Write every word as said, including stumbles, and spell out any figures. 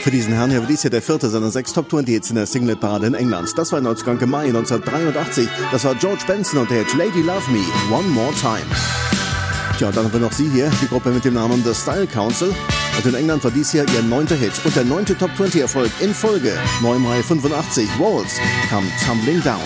Für diesen Herrn hier war dies hier der vierte seiner sechs Top zwanzig Hits in der Singleparade in England. Das war im Mai neunzehnhundertdreiundachtzig. Das war George Benson und der Hit Lady Love Me, One More Time. Tja, dann haben wir noch sie hier, die Gruppe mit dem Namen The Style Council. Und in England war dies hier ihr neunter Hit und der neunte Top zwanzig Erfolg in Folge. neun Mai fünfundachtzig, Waltz, Come Tumbling Down.